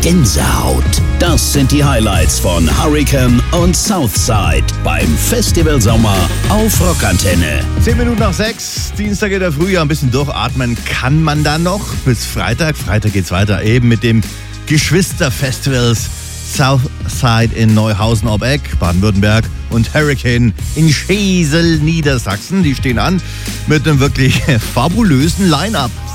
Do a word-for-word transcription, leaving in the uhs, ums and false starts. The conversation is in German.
Gänsehaut. Das sind die Highlights von Hurricane und Southside beim Festival Sommer auf Rockantenne. Zehn Minuten nach sechs, Dienstag in der Früh, ja, ein bisschen durchatmen kann man da noch. Bis Freitag, Freitag geht's weiter eben mit dem Geschwisterfestivals Southside in Neuhausen ob Eck, Baden-Württemberg und Hurricane in Schesel, Niedersachsen. Die stehen an mit einem wirklich fabulösen Line-Up.